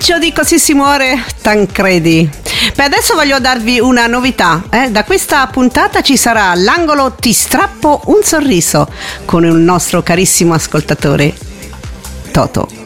Peggio di Così si muore, Tancredi. Beh, adesso voglio darvi una novità. Da questa puntata ci sarà l'angolo Ti strappo un sorriso con il nostro carissimo ascoltatore Toto.